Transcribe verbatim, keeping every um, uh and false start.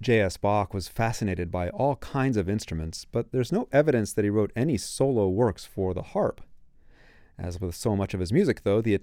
J S. Bach was fascinated by all kinds of instruments, but there's no evidence that he wrote any solo works for the harp. As with so much of his music, though, the